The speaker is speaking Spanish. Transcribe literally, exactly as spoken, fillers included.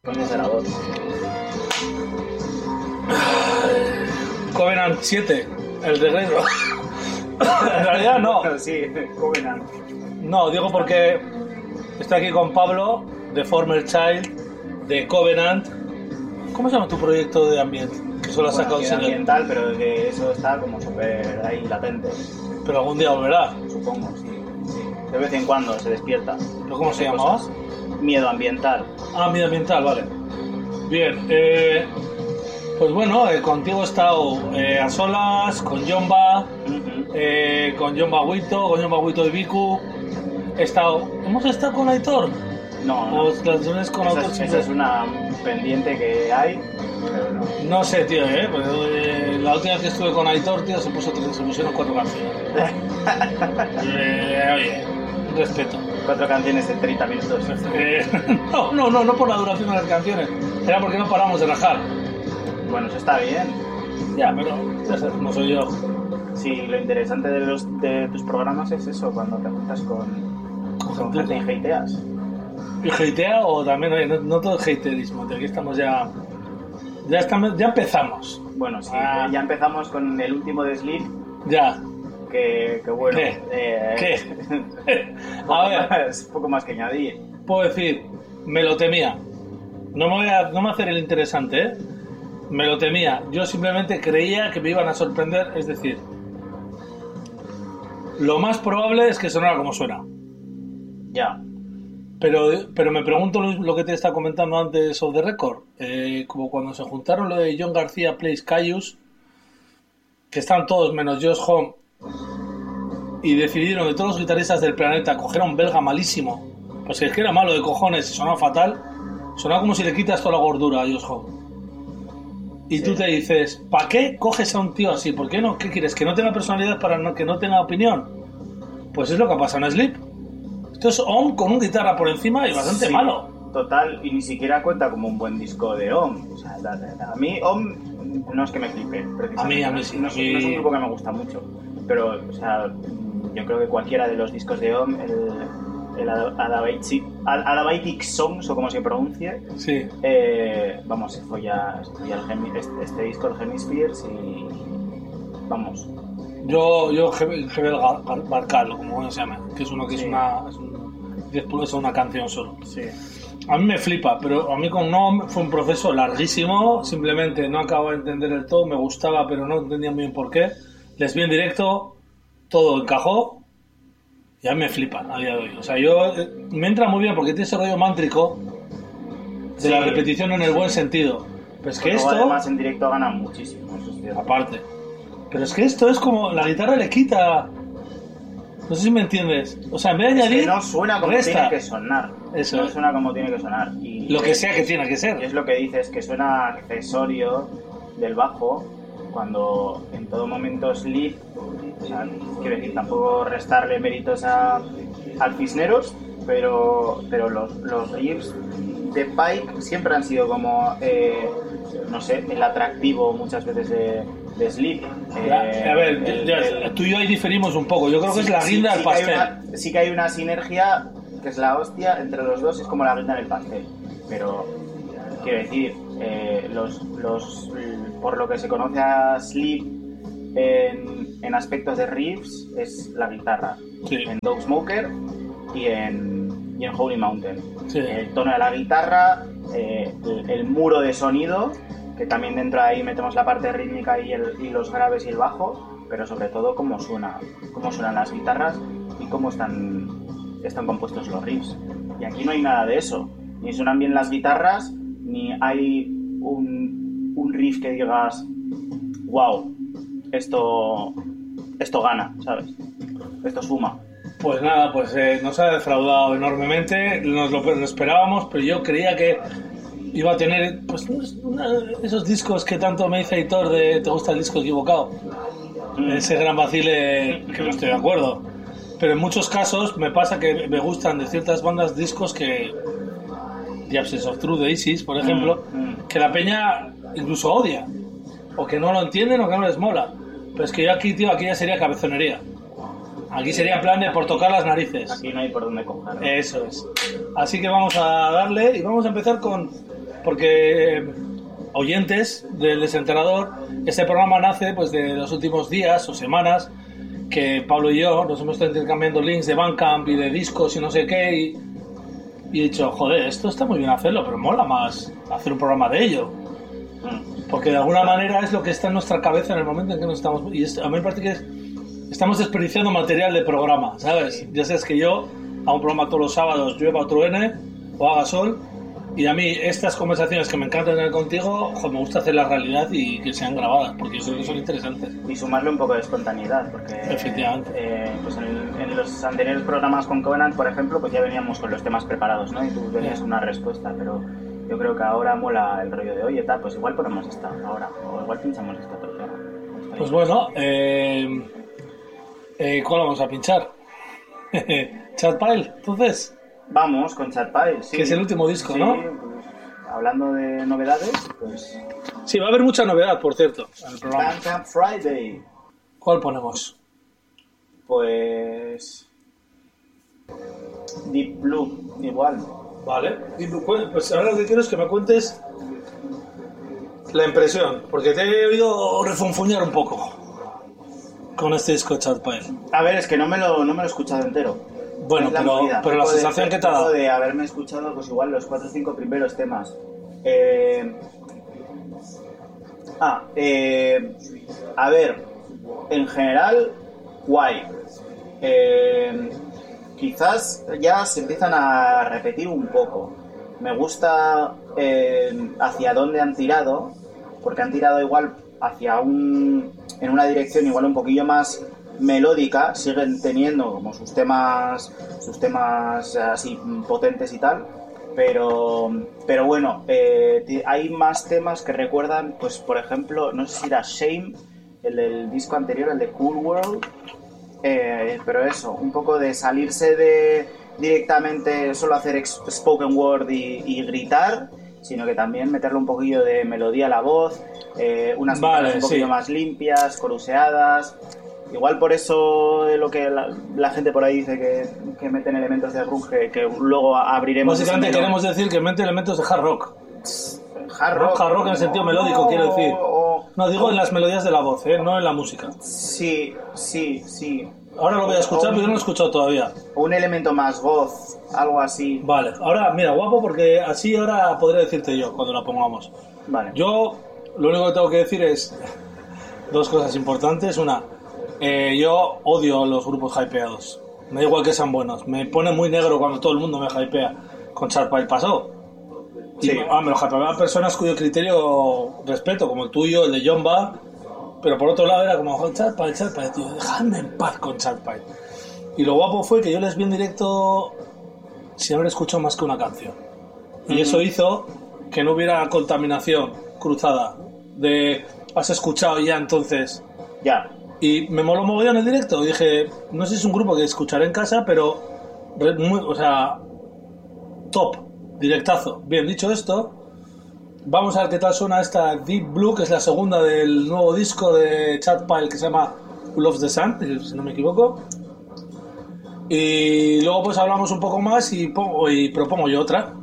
¿Dónde será vos? Covenant siete, el regreso. En realidad no. Sí, Covenant. No, digo porque estoy aquí con Pablo, de Former Child, de Covenant. ¿Cómo se llama tu proyecto de ambiente? Que solo has Bueno, sacado sí, single. ambiental, pero que eso está como súper ahí latente. Pero algún día volverá. Supongo, sí. sí. De vez en cuando se despierta. ¿Pero cómo se Hace llamaba? cosas. Miedo ambiental. Ah, medio ambiental, vale. Bien, eh, pues bueno, eh, contigo he estado eh, a solas, con Jomba, Uh-huh. eh, con Jomba Huito, con Jomba Huito y Viku. He estado... ¿Hemos estado con Aitor? No, no. ¿O las canciones con Esa, Aitor es, siempre? esa es una pendiente que hay, pero no. No sé, tío, ¿eh? Pues, eh, la última vez que estuve con Aitor, tío, se, puso, se pusieron cuatro canciones. eh, oye, respeto. Cuatro canciones de treinta minutos. Eh, no, no, no, no por la duración de las canciones. Era porque no paramos de rajar. Bueno, eso está bien. Ya, pero ya sabes cómo soy yo. Sí, lo interesante de, los, de tus programas es eso, cuando te juntas con, con gente y hateas. ¿Y hatea o también, oye, no, no todo es haterismo, tío, aquí estamos ya... Ya, estamos, ya empezamos. Bueno, sí, Ah. ya empezamos con el último de Sleep, Ya. que, que bueno... ¿Qué? Eh, ¿Qué? poco, A ver, más, poco más que añadir. puedo decir, me lo temía. No me voy a, no me voy a hacer el interesante, ¿eh? Me lo temía. Yo simplemente creía que me iban a sorprender, es decir... Lo más probable es que sonara como suena. Ya. Pero, pero me pregunto lo, lo que te estaba comentando antes sobre the record. Eh, como cuando se juntaron lo de John García Plays Caius, que están todos menos Josh Homme, y decidieron que todos los guitarristas del planeta cogieran un belga malísimo, pues es que era malo de cojones y sonaba fatal, sonaba como si le quitas toda la gordura a Josh Homme. Y Sí. tú te dices, ¿para qué coges a un tío así? ¿Por qué no? ¿Qué quieres? ¿Que no tenga personalidad para no, que no tenga opinión? Pues es lo que ha pasado en Sleep. Esto es Om con un guitarra por encima y bastante Sí, malo. Total, y ni siquiera cuenta como un buen disco de Om. O sea, la- la- a mí Om no es que me flipe, precisamente. A mí- a mí sí, No, a es- mí- no es un grupo que me gusta mucho. Pero, o sea, yo creo que cualquiera de los discos de Om, el, el Adabatic, Adabatic Songs, o como se pronuncie, Sí. eh, vamos, se folla, se folla el Hemi- este, este disco, el Hemispheres, y vamos. Yo, yo Gebel Gar- Gar- Barcal, o como se llama, que es uno que es Sí. una... Es un, diez pulgadas, una canción solo. Sí. A mí me flipa, pero a mí con No fue un proceso larguísimo, simplemente no acababa de entender el todo, me gustaba, pero no entendía muy bien por qué. Les vi en directo, todo encajó, y a mí me flipa a día de hoy. O sea, yo... eh, me entra muy bien porque tiene ese rollo mántrico de Sí. la repetición en el buen sentido. Pero es que Luego, esto... además, en directo ganan muchísimo, eso es cierto. Aparte. Pero es que esto es como... La guitarra le quita... No sé si me entiendes. O sea, en vez de Es añadir... que no suena como resta. tiene que sonar. Eso no es. suena como tiene que sonar. Y Lo que es- sea que tiene que y ser. es lo que dices, que suena accesorio del bajo, cuando en todo momento Sleep, o sea, quiero decir, tampoco restarle méritos a, al Cisneros, pero, pero los, los riffs de Pike siempre han sido como, eh, no sé, el atractivo muchas veces de, de Sleep. Ya, Eh, a ver, el- ya, el- tú y yo ahí diferimos un poco. Yo creo que Sí, es la sí, guinda sí del que hay pastel. una- sí que hay una sinergia que es la hostia entre los dos, es como la guinda del pastel. Pero, quiero decir, eh, los, los, por lo que se conoce a Sleep en, en aspectos de riffs, es la guitarra. Sí. En Dog Smoker y en, y en Holy Mountain. Sí. El tono de la guitarra, eh, el, el muro de sonido, que también dentro de ahí metemos la parte rítmica y, el, y los graves y el bajo, pero sobre todo cómo suena, cómo suenan las guitarras y cómo están, están compuestos los riffs. Y aquí no hay nada de eso. Ni suenan bien las guitarras, ni hay un, un riff que digas, wow, esto, esto gana, ¿sabes? Esto suma. Pues nada, pues eh, nos ha defraudado enormemente. Nos lo, lo esperábamos, pero yo creía que iba a tener pues una- esos discos que tanto me dice Aitor de ¿te gusta el disco equivocado? Mm. Ese gran vacile que no estoy de acuerdo. Pero en muchos casos me pasa que me gustan de ciertas bandas discos que... The Absence of Truth de Isis, por ejemplo, Mm, mm. que la peña incluso odia. O que no lo entienden o que no les mola. Pero es que yo aquí, tío, aquí ya sería cabezonería. Aquí sería en plan de por tocar las narices. Aquí no hay por dónde coger. Eso es. Así que vamos a darle y vamos a empezar con porque eh, oyentes del Desenterrador, este programa nace pues de los últimos días o semanas que Pablo y yo nos hemos estado intercambiando links de Bandcamp y de discos y no sé qué, y, y he dicho, joder, esto está muy bien hacerlo, pero mola más hacer un programa de ello. Porque de alguna manera es lo que está en nuestra cabeza en el momento en que nos estamos... Y es, a mí me parece que es, estamos desperdiciando material de programa, ¿sabes? Ya sabes que yo hago un programa todos los sábados, llueva o truene, o haga sol, y a mí estas conversaciones que me encantan tener contigo, jo, me gusta hacer la realidad y que sean grabadas, porque yo creo que son interesantes. Y sumarle un poco de espontaneidad, porque efectivamente. Eh, pues en, en los anteriores programas con Covenant, por ejemplo, pues ya veníamos con los temas preparados, ¿no? Y tú venías con una respuesta, pero yo creo que ahora mola el rollo de, oye, tal, pues igual ponemos esta ahora, o igual pinchamos esta otro tema. Pues bueno, eh, eh, ¿cuál vamos a pinchar? Chatpile, entonces... Vamos con Chatpile, sí. Que es el último disco, sí, ¿no? Pues, hablando de novedades, pues... Sí, va a haber mucha novedad, por cierto, en el programa. Bandcamp Friday. ¿Cuál ponemos? Pues... Deep Blue, igual. Vale. Pues ahora lo que quiero es que me cuentes la impresión, porque te he oído refunfuñar un poco con este disco Chatpile. A ver, es que no me lo, no me lo he escuchado entero. Bueno, la pero, pero la sensación que te ha dado de haberme escuchado pues igual los cuatro o cinco primeros temas. Eh... Ah, eh... a ver, en general, guay. Eh... Quizás ya se empiezan a repetir un poco. Me gusta eh, hacia dónde han tirado, porque han tirado igual hacia un... en una dirección igual un poquillo más melódica, siguen teniendo como sus temas sus temas así potentes y tal, pero pero bueno, eh, hay más temas que recuerdan, pues por ejemplo, no sé si era Shame, el del disco anterior, el de Cool World, eh, pero eso, un poco de salirse de directamente solo hacer ex- spoken word y, y gritar, sino que también meterle un poquillo de melodía a la voz, eh, unas vale, guitarras un poquillo sí. más limpias, coruseadas. Igual por eso lo que la, la gente por ahí dice que, que meten elementos de grunge, que luego abriremos. Básicamente queremos decir que mete elementos de hard rock. Hard rock, hard rock en el sentido melódico, no, quiero decir. O, no, digo en las melodías de la voz, ¿eh? No en la música. Sí, sí, sí. Ahora lo voy a escuchar, pero yo no lo he escuchado todavía. Un elemento más voz, algo así. Vale, ahora, mira, guapo, porque así ahora podré decirte yo cuando la pongamos. Vale. Yo lo único que tengo que decir es dos cosas importantes. Una, eh, yo odio los grupos hypeados. Me da igual que sean buenos. Me pone muy negro cuando todo el mundo me hypea. Con Chatpile pasó. Y Sí. ah, me lo hypeaban personas cuyo criterio respeto, como el tuyo, el de John Ba. Pero por otro lado era como, Chatpile, Chatpile, tío, dejadme en paz con Chatpile. Y lo guapo fue que yo les vi en directo sin haber escuchado más que una canción. Y uh-huh. eso hizo que no hubiera contaminación cruzada de has escuchado ya entonces. Ya. Y me moló mogollón el directo. Y dije, no sé si es un grupo que escucharé en casa, pero muy, o sea, top, directazo. Bien, dicho esto, vamos a ver qué tal suena esta Deep Blue, que es la segunda del nuevo disco de Chatpile que se llama Who Loves the Sun, si no me equivoco. Y luego pues hablamos un poco más y, pongo, y propongo yo otra.